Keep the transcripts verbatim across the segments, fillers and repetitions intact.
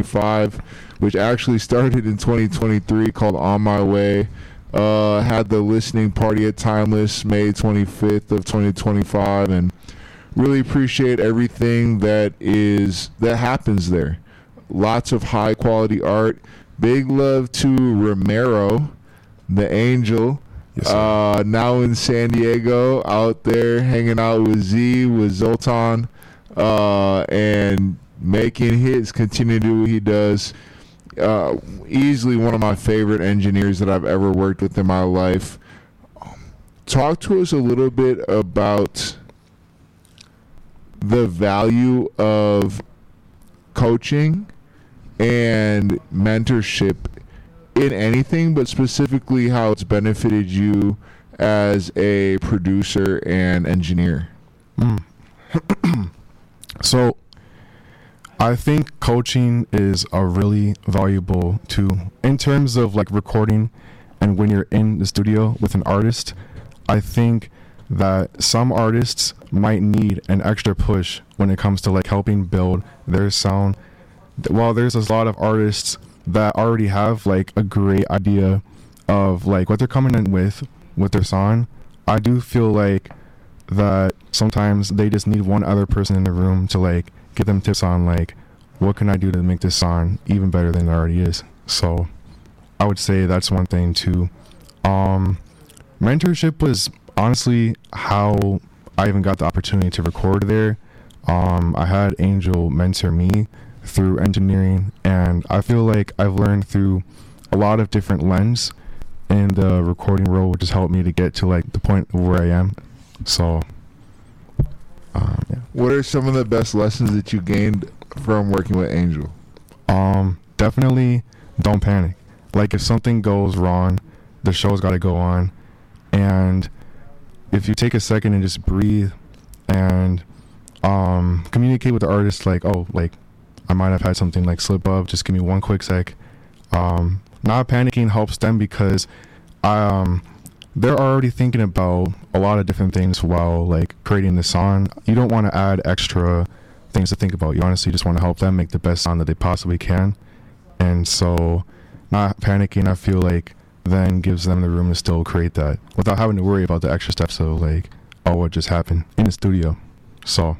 twenty-five, which actually started in twenty twenty-three, called On My Way. Uh, had the listening party at Timeless May twenty-fifth of twenty twenty-five, and really appreciate everything that is that happens there. Lots of high quality art. Big love to Romero, the Angel. Yes, sir. uh, now in San Diego, out there hanging out with Z, with Zoltan, uh, and making hits, continue to do what he does. Uh, easily one of my favorite engineers that I've ever worked with in my life. Talk to us a little bit about the value of coaching and mentorship in anything, but specifically how it's benefited you as a producer and engineer. Mm. So I think coaching is a really valuable tool in terms of like recording, and when you're in the studio with an artist. I think that some artists might need an extra push when it comes to like helping build their sound. While there's a lot of artists that already have like a great idea of like what they're coming in with with their song, I do feel like that sometimes they just need one other person in the room to like give them tips on like what can I do to make this song even better than it already is. So I would say that's one thing too. Um, mentorship was honestly how I even got the opportunity to record there. Um, I had Angel mentor me through engineering, and I feel like I've learned through a lot of different lens in the recording role, which has helped me to get to like the point of where I am. So um, yeah. What are some of the best lessons that you gained from working with Angel? Um, definitely don't panic. Like if something goes wrong, the show's got to go on, and if you take a second and just breathe and um, communicate with the artist, like, oh, like I might have had something like slip up, just give me one quick sec. Um, not panicking helps them because um, they're already thinking about a lot of different things while like creating the song. You don't want to add extra things to think about. You honestly just want to help them make the best song that they possibly can. And so not panicking, I feel like, then gives them the room to still create that without having to worry about the extra steps of like, oh, what just happened in the studio. So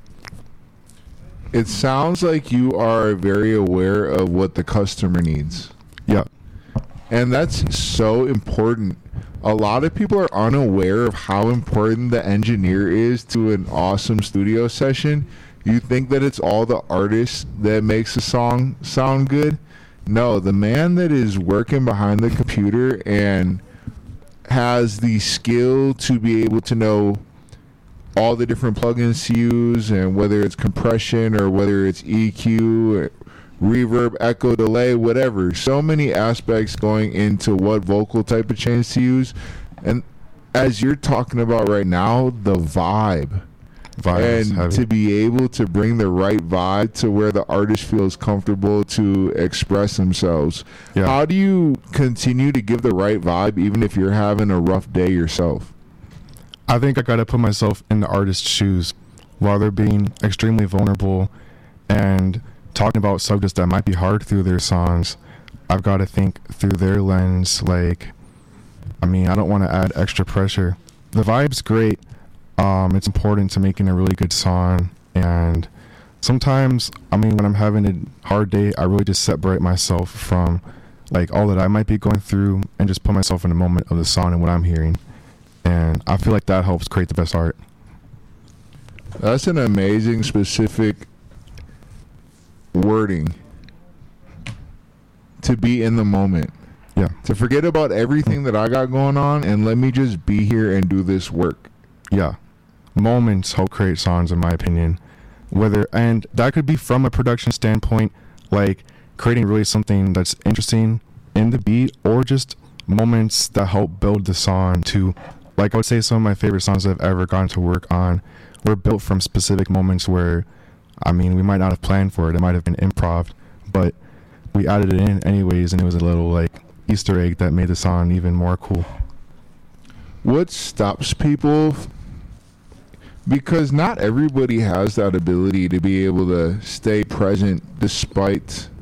it sounds like you are very aware of what the customer needs. Yeah. And that's so important. A lot of people are unaware of how important the engineer is to an awesome studio session. You think that it's all the artist that makes a song sound good. No, the man that is working behind the computer and has the skill to be able to know all the different plugins to use, and whether it's compression or whether it's E Q, or reverb, echo, delay, whatever. So many aspects going into what vocal type of change to use. And as you're talking about right now, the vibe. Vibe and to be able to bring the right vibe to where the artist feels comfortable to express themselves. Yeah. How do you continue to give the right vibe even if you're having a rough day yourself? I think I gotta put myself in the artist's shoes while they're being extremely vulnerable and talking about subjects that might be hard through their songs. I've got to think through their lens. Like, I mean, I don't want to add extra pressure. The vibe's great. Um, it's important to making a really good song, and sometimes, I mean, when I'm having a hard day, I really just separate myself from like all that I might be going through and just put myself in the moment of the song and what I'm hearing, and I feel like that helps create the best art. That's an amazing specific wording. To be in the moment. Yeah. To forget about everything that I got going on and let me just be here and do this work. Yeah. Moments help create songs, in my opinion. Whether, and that could be from a production standpoint, like creating really something that's interesting in the beat, or just moments that help build the song to, like I would say some of my favorite songs I've ever gotten to work on were built from specific moments where, I mean, we might not have planned for it. It might have been improv, but we added it in anyways, and it was a little like Easter egg that made the song even more cool. What stops people? Because not everybody has that ability to be able to stay present despite